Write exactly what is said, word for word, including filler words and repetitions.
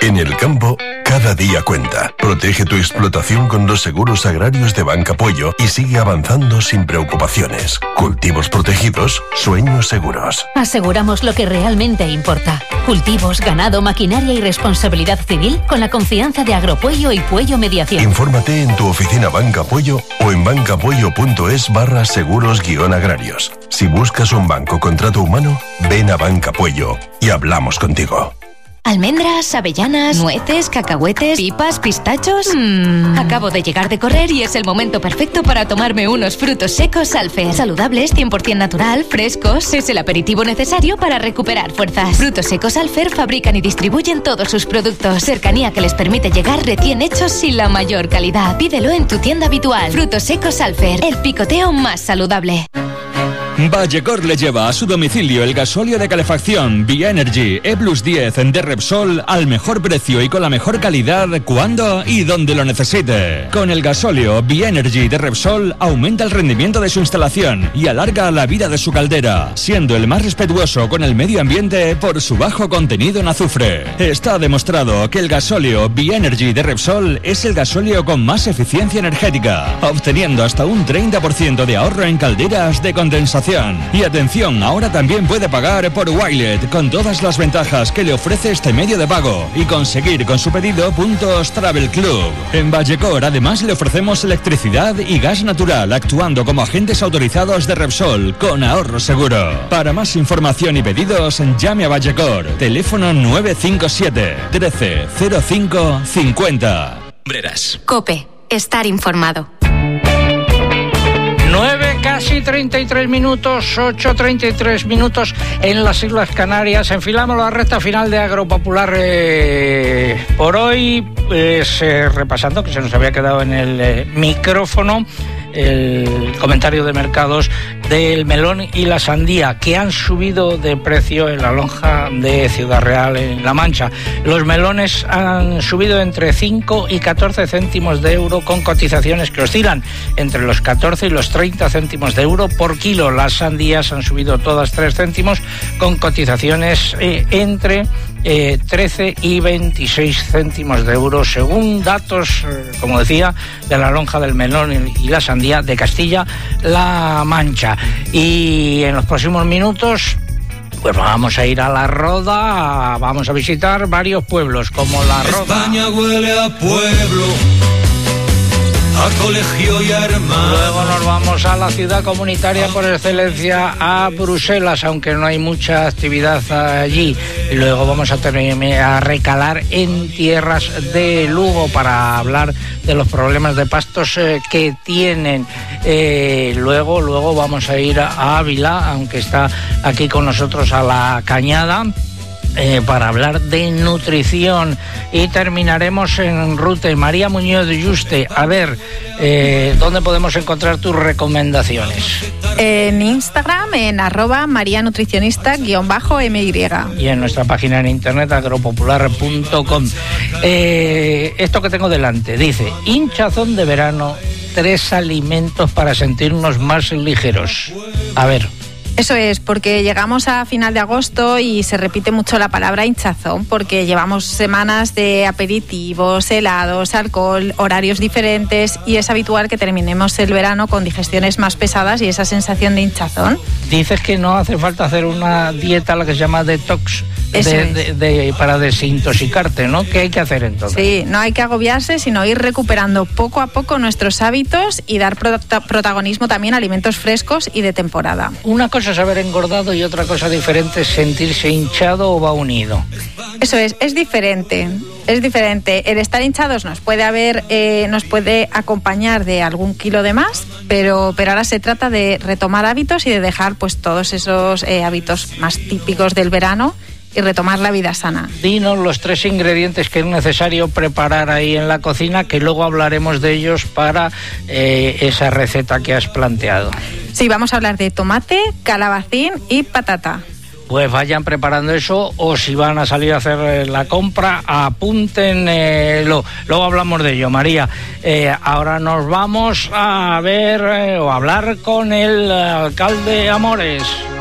En el campo, cada día cuenta. Protege tu explotación con los seguros agrarios de Banca Puello y sigue avanzando sin preocupaciones. Cultivos protegidos, sueños seguros. Aseguramos lo que realmente importa. Cultivos, ganado, maquinaria y responsabilidad civil con la confianza de Agropuello y Puello Mediación. Infórmate en tu oficina Banca Puello o en bancapuello.es barra seguros guión agrarios. Si buscas un banco con trato humano, ven a Banca Puello y hablamos contigo. Almendras, avellanas, nueces, cacahuetes, pipas, pistachos... Mm. Acabo de llegar de correr y es el momento perfecto para tomarme unos frutos secos Alfer. Saludables, cien por ciento natural, frescos. Es el aperitivo necesario para recuperar fuerzas. Frutos secos Alfer fabrican y distribuyen todos sus productos. Cercanía que les permite llegar recién hechos y la mayor calidad. Pídelo en tu tienda habitual. Frutos secos Alfer, el picoteo más saludable. Vallecor le lleva a su domicilio el gasóleo de calefacción Bioenergy E Plus diez de Repsol al mejor precio y con la mejor calidad cuando y donde lo necesite. Con el gasóleo Bioenergy de Repsol aumenta el rendimiento de su instalación y alarga la vida de su caldera, siendo el más respetuoso con el medio ambiente por su bajo contenido en azufre. Está demostrado que el gasóleo Bioenergy de Repsol es el gasóleo con más eficiencia energética, obteniendo hasta un treinta por ciento de ahorro en calderas de condensación. Y atención, ahora también puede pagar por Wilet con todas las ventajas que le ofrece este medio de pago y conseguir con su pedido puntos Travel Club. En Vallecor además le ofrecemos electricidad y gas natural actuando como agentes autorizados de Repsol con ahorro seguro. Para más información y pedidos llame a Vallecor, teléfono nueve cinco siete trece cero cinco cincuenta. Breras. COPE, estar informado. nueve, casi treinta y tres minutos, ocho, treinta y tres minutos en las Islas Canarias. Enfilamos la recta final de Agropopular eh, por hoy, pues, eh, repasando, que se nos había quedado en el eh, micrófono, el comentario de mercados del melón y la sandía, que han subido de precio en la lonja de Ciudad Real, en La Mancha. Los melones han subido entre cinco y catorce céntimos de euro, con cotizaciones que oscilan entre los catorce y los treinta céntimos de euro por kilo. Las sandías han subido todas tres céntimos, con cotizaciones eh, entre Eh, trece y veintiséis céntimos de euro, según datos, eh, como decía, de la lonja del melón y la sandía de Castilla-La Mancha. Y en los próximos minutos, pues vamos a ir a La Roda, vamos a visitar varios pueblos como La Roda. España huele a pueblo, a colegio y a hermano. Luego nos vamos a la ciudad comunitaria por excelencia, a Bruselas, aunque no hay mucha actividad allí. Y luego vamos a, tener, a recalar en tierras de Lugo para hablar de los problemas de pastos eh, que tienen. Eh, luego, luego vamos a ir a Ávila, aunque está aquí con nosotros a La Cañada, Eh, para hablar de nutrición. Y terminaremos en Rute. María Muñoz de Yuste, a ver, eh, ¿dónde podemos encontrar tus recomendaciones? En Instagram, en arroba María Nutricionista guión bajo M Y. Y en nuestra página en internet, agropopular punto com. Eh, esto que tengo delante dice: hinchazón de verano, tres alimentos para sentirnos más ligeros. A ver. Eso es, porque llegamos a final de agosto y se repite mucho la palabra hinchazón, porque llevamos semanas de aperitivos, helados, alcohol, horarios diferentes, y es habitual que terminemos el verano con digestiones más pesadas y esa sensación de hinchazón. Dices que no hace falta hacer una dieta, la que se llama detox, de, de, de, para desintoxicarte, ¿no? ¿Qué hay que hacer entonces? Sí, no hay que agobiarse, sino ir recuperando poco a poco nuestros hábitos y dar prota- protagonismo también a alimentos frescos y de temporada. Una cosa es haber engordado y otra cosa diferente es sentirse hinchado o va unido. Eso es, es diferente, es diferente. El estar hinchados nos puede haber, eh, nos puede acompañar de algún kilo de más, pero, pero ahora se trata de retomar hábitos y de dejar pues todos esos eh, hábitos más típicos del verano y retomar la vida sana. Dinos los tres ingredientes que es necesario preparar ahí en la cocina, que luego hablaremos de ellos para eh, esa receta que has planteado. Sí, vamos a hablar de tomate, calabacín y patata. Pues vayan preparando eso, o si van a salir a hacer la compra, apúntenlo. Luego hablamos de ello, María. Eh, ahora nos vamos a ver eh, o a hablar con el alcalde Amores.